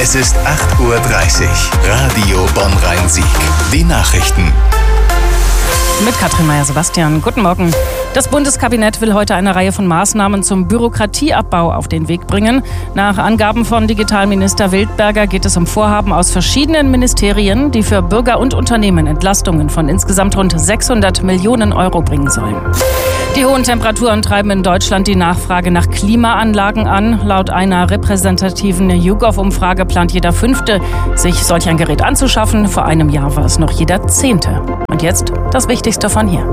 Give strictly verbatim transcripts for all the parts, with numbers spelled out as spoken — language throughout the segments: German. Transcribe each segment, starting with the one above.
Es ist acht Uhr dreißig. Radio Bonn-Rhein-Sieg. Die Nachrichten. Mit Katrin Meyer-Sebastian. Guten Morgen. Das Bundeskabinett will heute eine Reihe von Maßnahmen zum Bürokratieabbau auf den Weg bringen. Nach Angaben von Digitalminister Wildberger geht es um Vorhaben aus verschiedenen Ministerien, die für Bürger und Unternehmen Entlastungen von insgesamt rund sechshundert Millionen Euro bringen sollen. Die hohen Temperaturen treiben in Deutschland die Nachfrage nach Klimaanlagen an. Laut einer repräsentativen YouGov-Umfrage plant jeder Fünfte, sich solch ein Gerät anzuschaffen. Vor einem Jahr war es noch jeder Zehnte. Und jetzt das Wichtigste von hier.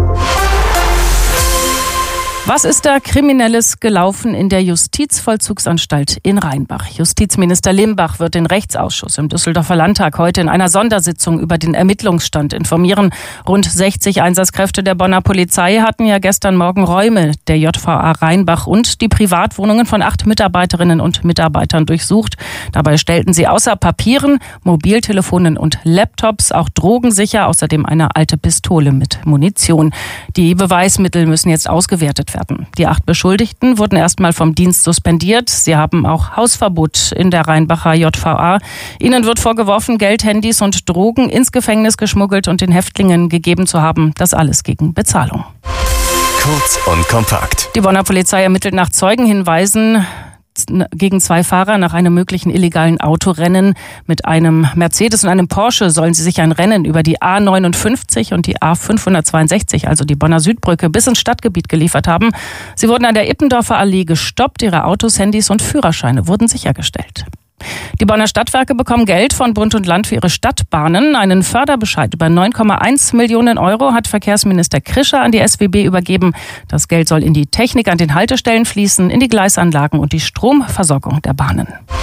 Was ist da Kriminelles gelaufen in der Justizvollzugsanstalt in Rheinbach? Justizminister Limbach wird den Rechtsausschuss im Düsseldorfer Landtag heute in einer Sondersitzung über den Ermittlungsstand informieren. Rund sechzig Einsatzkräfte der Bonner Polizei hatten ja gestern Morgen Räume der J V A Rheinbach und die Privatwohnungen von acht Mitarbeiterinnen und Mitarbeitern durchsucht. Dabei stellten sie außer Papieren, Mobiltelefonen und Laptops auch Drogen sicher, außerdem eine alte Pistole mit Munition. Die Beweismittel müssen jetzt ausgewertet werden. Die acht Beschuldigten wurden erstmal vom Dienst suspendiert. Sie haben auch Hausverbot in der Rheinbacher J V A. Ihnen wird vorgeworfen, Geld, Handys und Drogen ins Gefängnis geschmuggelt und den Häftlingen gegeben zu haben. Das alles gegen Bezahlung. Kurz und kompakt. Die Bonner Polizei ermittelt nach Zeugenhinweisen gegen zwei Fahrer nach einem möglichen illegalen Autorennen. Mit einem Mercedes und einem Porsche sollen sie sich ein Rennen über die A neunundfünfzig und die A fünfhundertzweiundsechzig, also die Bonner Südbrücke, bis ins Stadtgebiet geliefert haben. Sie wurden an der Ippendorfer Allee gestoppt. Ihre Autos, Handys und Führerscheine wurden sichergestellt. Die Bonner Stadtwerke bekommen Geld von Bund und Land für ihre Stadtbahnen. Einen Förderbescheid über neun Komma eins Millionen Euro hat Verkehrsminister Krischer an die S W B übergeben. Das Geld soll in die Technik an den Haltestellen fließen, in die Gleisanlagen und die Stromversorgung der Bahnen.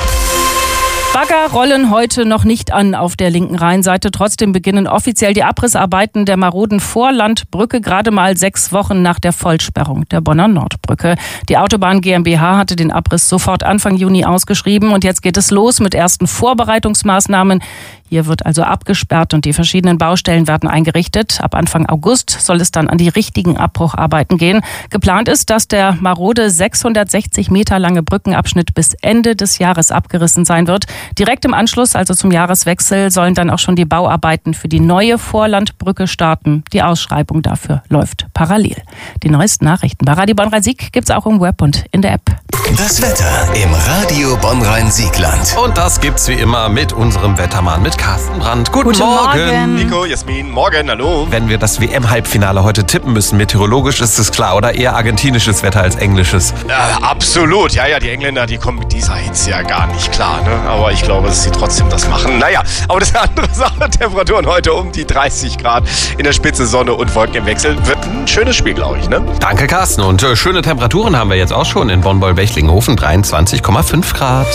Bagger rollen heute noch nicht an auf der linken Rheinseite. Trotzdem beginnen offiziell die Abrissarbeiten der maroden Vorlandbrücke gerade mal sechs Wochen nach der Vollsperrung der Bonner Nordbrücke. Die Autobahn GmbH hatte den Abriss sofort Anfang Juni ausgeschrieben und jetzt geht es los mit ersten Vorbereitungsmaßnahmen. Hier wird also abgesperrt und die verschiedenen Baustellen werden eingerichtet. Ab Anfang August soll es dann an die richtigen Abbrucharbeiten gehen. Geplant ist, dass der marode sechshundertsechzig Meter lange Brückenabschnitt bis Ende des Jahres abgerissen sein wird. Direkt im Anschluss, also zum Jahreswechsel, sollen dann auch schon die Bauarbeiten für die neue Vorlandbrücke starten. Die Ausschreibung dafür läuft parallel. Die neuesten Nachrichten bei Radio Bonn-Rhein-Sieg gibt's auch im Web und in der App. Das Wetter im Radio Bonn-Rhein-Siegland. Und das gibt's wie immer mit unserem Wettermann, mit Carsten Brandt. Guten, Guten Morgen. Morgen. Nico, Jasmin, morgen, hallo. Wenn wir das W M-Halbfinale heute tippen müssen, meteorologisch ist es klar, oder eher argentinisches Wetter als englisches? Ja, absolut. Ja, ja, die Engländer, die kommen mit dieser Hitze ja gar nicht klar, ne? Aber ich glaube, dass sie trotzdem das machen. Naja, aber das ist eine andere Sache. Temperaturen heute um die dreißig Grad. In der Spitze Sonne und Wolken im Wechsel. Wird ein schönes Spiel, glaube ich, ne? Danke, Carsten. Und äh, schöne Temperaturen haben wir jetzt auch schon in Bonn-Boll-Bechlingenhofen. dreiundzwanzig Komma fünf Grad.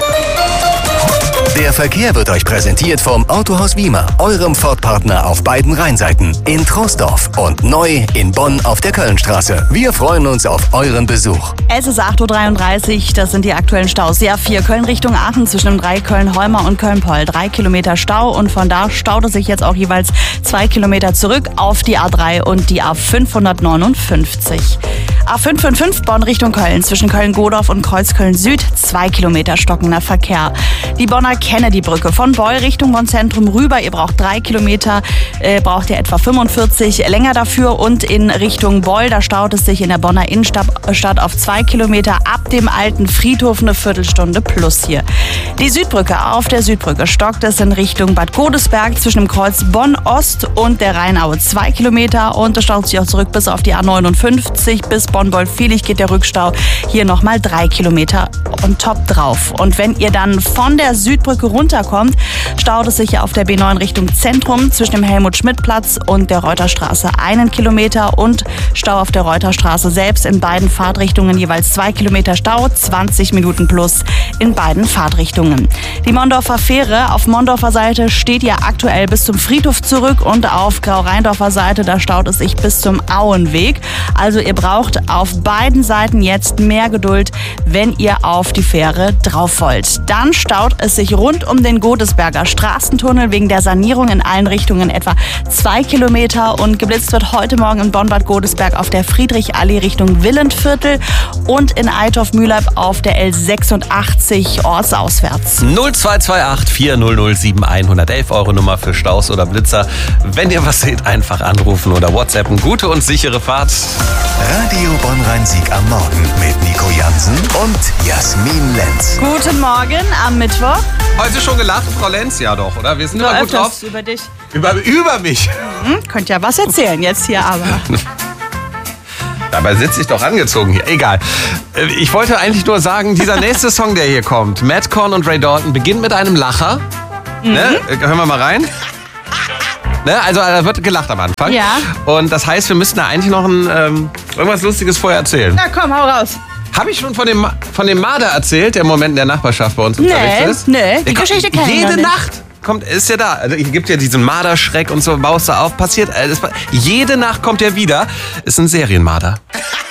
Der Verkehr wird euch präsentiert vom Autohaus Wiemer, eurem Ford-Partner auf beiden Rheinseiten. In Troisdorf und neu in Bonn auf der Kölnstraße. Wir freuen uns auf euren Besuch. Es ist acht Uhr dreiunddreißig, das sind die aktuellen Staus. Ja, vier Köln Richtung Aachen zwischen dem drei Köln-Holmer und Köln-Poll. Drei Kilometer Stau und von da staute sich jetzt auch jeweils zwei Kilometer zurück auf die A drei und die A fünfhundertneunundfünfzig. A fünf fünf fünf Bonn Richtung Köln zwischen Köln-Godorf und Kreuzköln Süd. Zwei Kilometer stockender Verkehr. Die Bonner Kennedy-Brücke von Beul Richtung Bonn-Zentrum rüber. Ihr braucht drei Kilometer, äh, braucht ihr etwa fünfundvierzig länger dafür. Und in Richtung Beul, da staut es sich in der Bonner Innenstadt Stadt auf zwei Kilometer. Ab dem alten Friedhof eine Viertelstunde plus hier. Die Südbrücke, auf der Südbrücke stockt es in Richtung Bad Godesberg zwischen dem Kreuz Bonn-Ost und der Rheinaue. Zwei Kilometer und es staut sich auch zurück bis auf die A neunundfünfzig. Bis Bonn-Boll-Vielig geht der Rückstau. Hier nochmal drei Kilometer on top drauf. Und wenn ihr dann von der Südbrücke runterkommt, staut es sich auf der B neun Richtung Zentrum zwischen dem Helmut-Schmidt-Platz und der Reuterstraße einen Kilometer und Stau auf der Reuterstraße selbst in beiden Fahrtrichtungen jeweils zwei Kilometer Stau, zwanzig Minuten plus in beiden Fahrtrichtungen. Die Mondorfer Fähre auf Mondorfer Seite steht ja aktuell bis zum Friedhof zurück und auf Grau-Rheindorfer Seite, da staut es sich bis zum Auenweg. Also ihr braucht auf beiden Seiten jetzt mehr Geduld, wenn ihr auf die Fähre drauf wollt. Dann staut es sich rund um den Godesberger Straßentunnel wegen der Sanierung in allen Richtungen etwa zwei Kilometer und geblitzt wird heute Morgen in Bonn-Bad Godesberg auf der Friedrichallee Richtung Willenviertel und in Eitorf-Mühlheim auf der L sechsundachtzig ortsauswärts. null zwei zwei acht vier null null sieben eins eins eins, eure Nummer für Staus oder Blitzer. Wenn ihr was seht, einfach anrufen oder WhatsAppen. Gute und sichere Fahrt. Radio Bonn-Rhein-Sieg am Morgen mit Nico Jansen und Jasmin Lenz. Guten Morgen am Mittwoch. Heute schon gelacht, Frau Lenz? Ja doch, oder? Wir sind Nur immer gut öfters drauf. über dich. Über, über mich. Hm, könnt ja was erzählen jetzt hier, aber... Dabei sitze ich doch angezogen hier. Egal. Ich wollte eigentlich nur sagen, dieser nächste Song, der hier kommt, Matt Korn und Ray Dalton, beginnt mit einem Lacher. Mhm. Ne? Hören wir mal rein. Ne? Also da wird gelacht am Anfang. Ja. Und das heißt, wir müssten da eigentlich noch ein, ähm, irgendwas Lustiges vorher erzählen. Na komm, hau raus. Habe ich schon von dem, von dem Marder erzählt, der im Moment in der Nachbarschaft bei uns unterwegs Nee, ist? nee, die Der kommt Geschichte kenn ich Jede noch nicht. Nacht kommt, ist ja da. Also es gibt ja diesen Marderschreck und so, baust du auf, passiert. Äh, das, jede Nacht kommt er wieder. Ist ein Serienmarder.